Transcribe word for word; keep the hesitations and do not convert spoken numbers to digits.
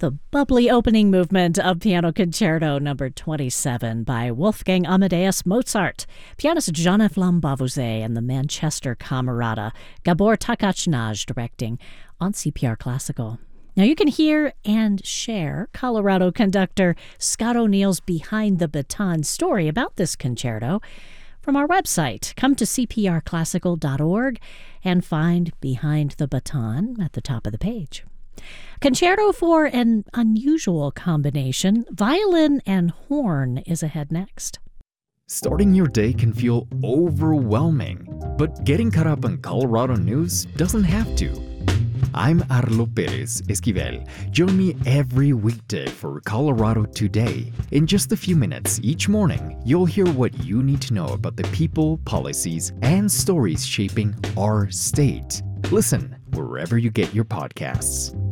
the bubbly opening movement of Piano Concerto number twenty-seven by Wolfgang Amadeus Mozart, pianist Jean-Yves Lambavouze and the Manchester Camerata, Gabor Takachnaj directing on C P R Classical. Now you can hear and share Colorado conductor Scott O'Neill's Behind the Baton story about this concerto from our website. Come to c p r classical dot org and find Behind the Baton at the top of the page. Concerto for an unusual combination, violin and horn, is ahead next. Starting your day can feel overwhelming, but getting caught up on Colorado news doesn't have to. I'm Arlo Perez Esquivel. Join me every weekday for Colorado Today. In just a few minutes each morning, you'll hear what you need to know about the people, policies, and stories shaping our state. Listen wherever you get your podcasts.